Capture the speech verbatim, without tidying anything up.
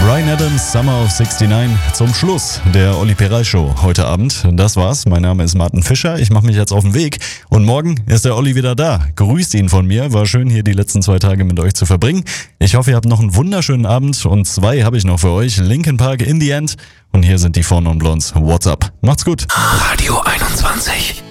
Bryan Adams, Summer of neunundsiebzig, zum Schluss der Olli Peral Show heute Abend. Das war's, mein Name ist Martin Fischer, ich mache mich jetzt auf den Weg und morgen ist der Olli wieder da. Grüßt ihn von mir, war schön hier die letzten zwei Tage mit euch zu verbringen. Ich hoffe, ihr habt noch einen wunderschönen Abend und zwei habe ich noch für euch. Linkin Park, In the End und hier sind die Four Non Blondes. What's up? Macht's gut. Radio einundzwanzig.